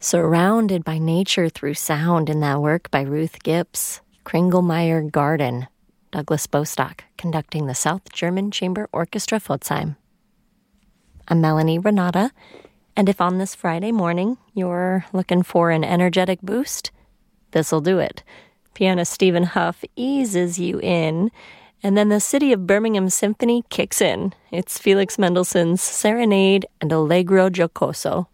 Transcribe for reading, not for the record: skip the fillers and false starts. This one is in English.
Surrounded by nature through sound in that work by Ruth Gips. Kringelmeyer Garden. Douglas Bostock, conducting the South German Chamber Orchestra Pforzheim. I'm Melanie Renata, and if on this Friday morning you're looking for an energetic boost, this'll do it. Pianist Stephen Huff eases you in, and then the City of Birmingham Symphony kicks in. It's Felix Mendelssohn's Serenade and Allegro Giocoso.